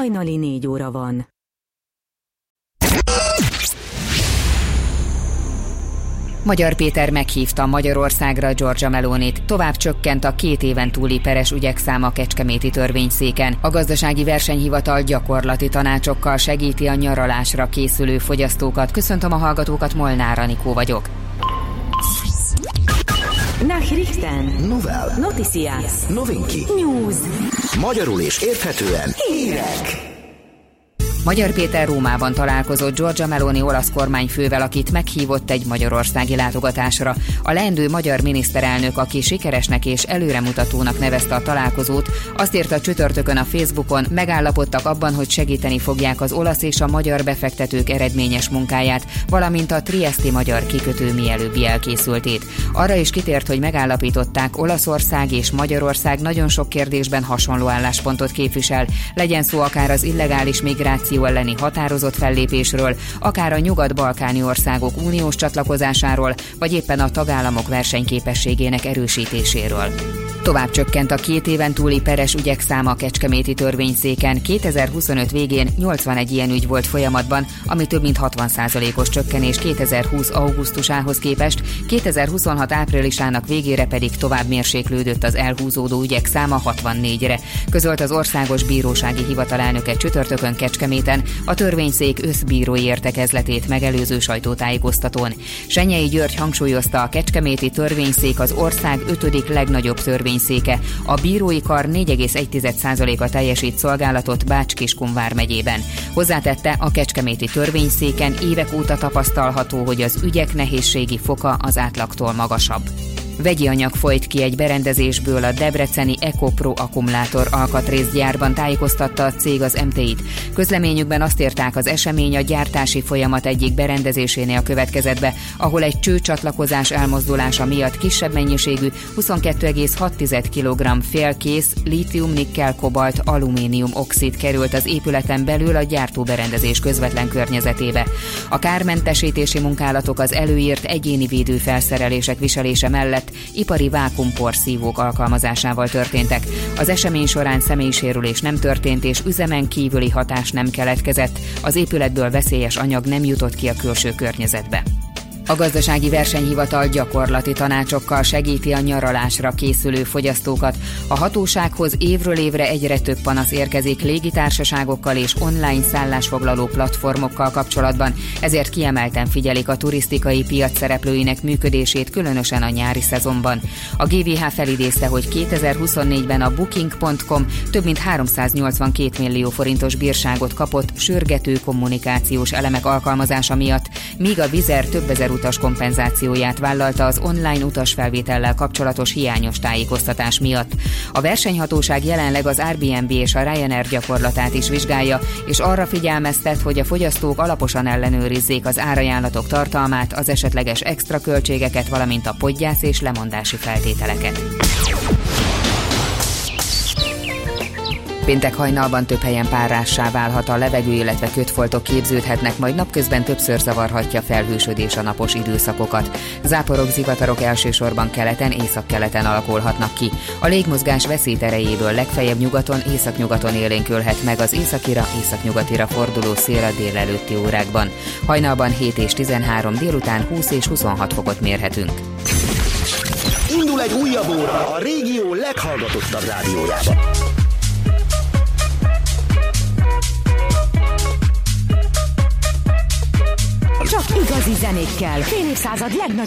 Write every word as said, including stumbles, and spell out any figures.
Hajnali négy óra van. Magyar Péter meghívta Magyarországra Giorgia Melonit, tovább csökkent a két éven túli peres ügyek száma kecskeméti törvényszéken. A gazdasági versenyhivatal gyakorlati tanácsokkal segíti a nyaralásra készülő fogyasztókat. Köszöntöm a hallgatókat, Molnár Anikó vagyok. Nachrichten. Novel. Noticias. Novinki. News. Magyarul és érthetően Hírek. Magyar Péter Rómában találkozott Giorgia Meloni olasz kormányfővel, akit meghívott egy magyarországi látogatásra. A leendő magyar miniszterelnök, aki sikeresnek és előremutatónak nevezte a találkozót, azt írta csütörtökön a Facebookon, megállapodtak abban, hogy segíteni fogják az olasz és a magyar befektetők eredményes munkáját, valamint a trieszti magyar kikötő mielőbbi elkészültét. Arra is kitért, hogy megállapították, Olaszország és Magyarország nagyon sok kérdésben hasonló álláspontot képvisel, legyen szó akár az illegális migráció elleni határozott fellépésről, akár a nyugat-balkáni országok uniós csatlakozásáról, vagy éppen a tagállamok versenyképességének erősítéséről. Tovább csökkent a két éven túli peres ügyek száma a kecskeméti törvényszéken. kétezer-huszonöt végén nyolcvanegy ilyen ügy volt folyamatban, ami több mint hatvan százalékos csökkenés kétezer-húsz augusztusához képest, kétezer-huszonhat áprilisának végére pedig tovább mérséklődött az elhúzódó ügyek száma hatvannégyre, közölt az Országos Bírósági Hivatal elnöke csütörtökön Kecskeméten a törvényszék összbírói értekezletét megelőző sajtótájékoztatón. Senyei György hangsúlyozta, a kecskeméti törvényszék az ország ötödik legnagyobb törvényszéke. A bírói kar négy egész egy százaléka teljesít szolgálatot Bács-Kiskun vármegyében. Hozzátette, a kecskeméti törvényszéken évek óta tapasztalható, hogy az ügyek nehézségi foka az átlagtól magasabb. Vegyi anyag folyt ki egy berendezésből a debreceni EcoPro akkumulátor alkatrészgyárban, tájékoztatta a cég az em té i-t. Közleményükben azt írták, az esemény a gyártási folyamat egyik berendezésénél következett be, ahol egy csőcsatlakozás elmozdulása miatt kisebb mennyiségű huszonkettő egész hat kilogramm félkész lítium-nikkel-kobalt alumínium-oxid került az épületen belül a gyártóberendezés közvetlen környezetébe. A kármentesítési munkálatok az előírt egyéni védőfelszerelések viselése mellett ipari vákumporszívók alkalmazásával történtek. Az esemény során személysérülés nem történt, és üzemen kívüli hatás nem keletkezett. Az épületből veszélyes anyag nem jutott ki a külső környezetbe. A gazdasági versenyhivatal gyakorlati tanácsokkal segíti a nyaralásra készülő fogyasztókat. A hatósághoz évről évre egyre több panasz érkezik légitársaságokkal és online szállásfoglaló platformokkal kapcsolatban, ezért kiemelten figyelik a turisztikai piac szereplőinek működését, különösen a nyári szezonban. A gé vé há felidézte, hogy kétezer-huszonnégyben a booking pont com több mint háromszáznyolcvankét millió forintos bírságot kapott sürgető kommunikációs elemek alkalmazása miatt, míg a Wizzair több ezer utas kompenzációját vállalta az online utasfelvétellel kapcsolatos hiányos tájékoztatás miatt. A versenyhatóság jelenleg az Airbnb és a Ryanair gyakorlatát is vizsgálja, és arra figyelmeztet, hogy a fogyasztók alaposan ellenőrizzék az árajánlatok tartalmát, az esetleges extra költségeket, valamint a podgyász és lemondási feltételeket. Péntek hajnalban több helyen párrássá válhat a levegő, illetve kötfoltok képződhetnek, majd napközben többször zavarhatja felhősödés a napos időszakokat. Záporok, zivatarok elsősorban keleten, északkeleten alakulhatnak ki. A légmozgás veszít erejéből legfeljebb nyugaton, északnyugaton élénkülhet meg az északira, északnyugatira forduló szél a délelőtti órákban. Hajnalban hét és tizenhárom, délután húsz és huszonhat fokot mérhetünk. indul egy újabb óra a régió leghallgatottabb rádiójában. Csak igazi zenékkel. Fél évszázad legnagyobb